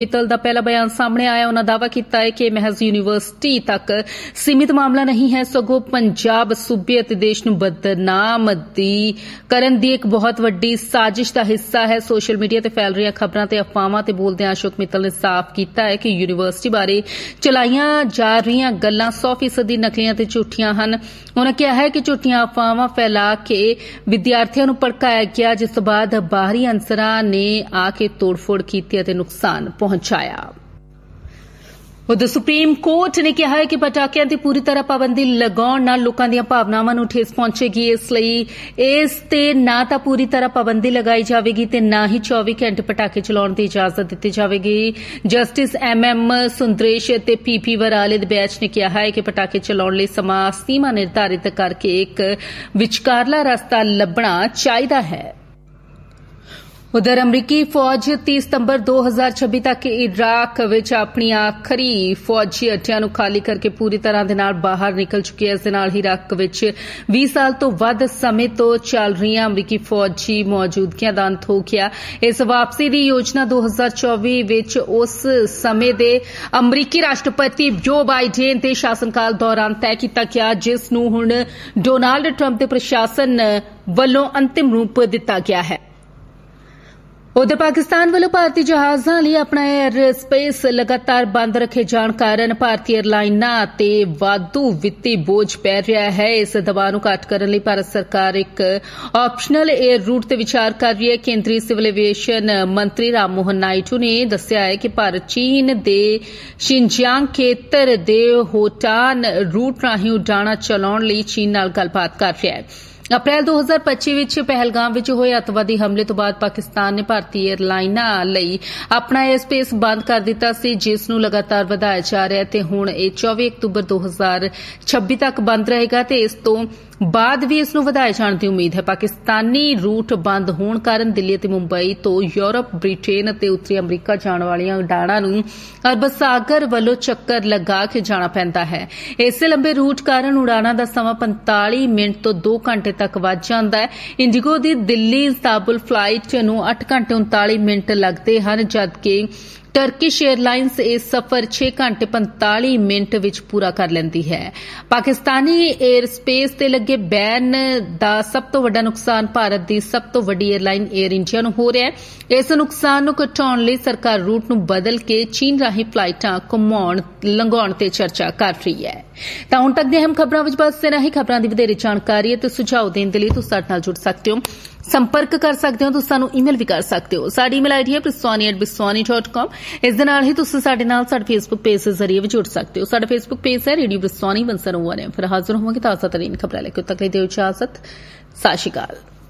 मित्तल का पहला बयान सामने आया। उन्होंने दावा किया है कि महज यूनीवर्सिटी तक सीमित मामला नहीं है, सगों पंजाब सूबे और देश को बदनाम करन दी एक बहुत वड्डी साजिश का हिस्सा है। सोशल मीडिया ते फैल रही खबरों ते अफवाहां ते बोलदे अशोक मित्तल ने साफ किया है कि यूनीवर्सिटी बारे चलाईयां जा रही गल्लां 100% नकलियां ते झूठियां हैं। उन्होंने कहा है कि झूठियां अफवाहां फैला के विद्यार्थियों को भड़काया गया, जिस तो बाद बाहरी अंसरां ने आके तोड़फोड़ की ते नुकसान पहुंचाया। उधर सुप्रीम कोर्ट ने कहा है कि पटाखियां ते पूरी तरह पाबंदी लगाउण नाल लोकां दीयां भावनावां नूं ठेस पहुंचेगी, इसलिए इस ते ना तां पूरी तरह पाबंदी लगाई जावेगी ते ना ही 24 घंटे पटाखे चलाउण दी इजाजत दित्ती जावेगी। जस्टिस MM सुंदरेश ते PP वराले दे बेंच ने कहा है कि पटाखे चलाउण लई समां सीमा निर्धारित करके एक विचकारला रस्ता लभना चाहिदा है। उधर अमरीकी फौज 30 सितंबर 2026 तक इराक विच अपनी आखिरी फौजी अड्डियां नूं खाली करके पूरी तरह दे नाल बाहर निकल चुकी है। इस दे नाल ही इराक विच 20 साल तो वध समय तो चल रही अमरीकी फौजी मौजूदगियां दा अंत हो गया। इस वापसी दी योजना 2024 विच उस समय दे अमरीकी राष्ट्रपति जो बाइडेन दे शासनकाल दौरान तय किया गया, जिस नूं हुण डोनाल्ड ट्रंप दे प्रशासन वल्लों अंतिम रूप दिता गया है। उधर पाकिस्तान वालों भारतीय जहाज़ों लिए अपना एयर स्पेस लगातार बंद रखे जाने कारण भारतीय एयरलाइनां ते वाधू वित्ती बोझ पै रहा है। इस दबाव नूं घट करने लई भारत सरकार एक ऑप्शनल एयर रूट ते विचार कर रही है। केंद्रीय सिविल एविएशन मंत्री राम मोहन नायडू ने दस्सिया है कि भारत चीन दे शिनजियांग खेतर दे होटान रूट राहीं उड़ाणां चलाउण लई चीन नाल गलबात कर रहा है। अप्रैल 2025 विच पहलगाम विच होए अतवादी हमले तो बाद पाकिस्तान ने भारतीय एयरलाइनां लई अपना एयर स्पेस बंद कर दिता सी, जिस नूं लगातार वधाया जा रहा है ते हुण इह 24 अक्तूबर 2026 तक बंद रहेगा ते इस तो बाद भी इसनूं वधाए जाण दी उम्मीद है। पाकिस्तानी रूट बंद होण कारण दिल्ली ते मुंबई तो यूरोप, ब्रिटेन ते उत्तरी अमरीका जाण वालियां उड़ाणां नूं अरब सागर वल्लों चक्कर लगा के जाना पैंदा है। इस लंबे रूट कारण उड़ाणां दा समां 45 मिनट तो 2 घंटे तक वध जांदा है। इंडिगो दी दिल्ली इस्तांबुल फ्लाइट नूं 8 घंटे 39 मिनट लगदे हन, जबकि टर्किश एयरलाइंस इस सफर 6 घंटे 45 मिनट विच पूरा कर लैंदी है। पाकिस्तानी एयर स्पेस ते लगे बैन दा सब तो वड्डा नुकसान भारत दी सब तो वड्डी एयरलाइन एयर इंडिया नूं हो रहा है। इस नुकसान नूं घटाउण लई सरकार रूट नूं बदल के चीन राहीं फ्लाइटां घुमाउण लंघाउण ते चर्चा कर रही है। तां हुण तक दी अहम खबरां विच बस इन्ना ही। खबरां दी वधेरे जानकारी ते सुझाव देण दे लई तुसीं साडे नाल जुड़ सकदे हो, संपर्क कर सकते हो, तुसीं सानूं ईमेल भी कर सकते हो। साडी ईमेल आईडी है biswani@biswani.com। इस दे नाल ही तुसीं साडे नाल साडे फेसबुक पेज दे जरिए भी जुड़ सकते हो। साडा फेसबुक पेज है रेडियो बिस्वानी 101। फिर हाजिर होवांगे ताज़ा तरीन खबरां लेके। तक लई दिओ इजाजत। सत श्री अकाल।